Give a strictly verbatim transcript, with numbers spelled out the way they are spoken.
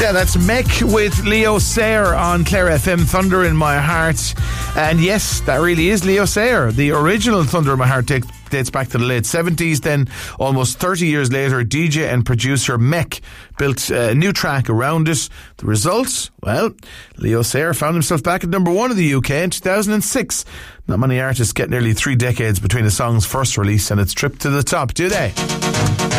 Yeah, that's Mech with Leo Sayer on Clare F M, Thunder in My Heart. And yes, that really is Leo Sayer. The original Thunder in My Heart take, dates back to the late seventies. Then, almost thirty years later, D J and producer Mech built a new track around it. The results? Well, Leo Sayer found himself back at number one in the U K in two thousand six. Not many artists get nearly three decades between a song's first release and its trip to the top, do they?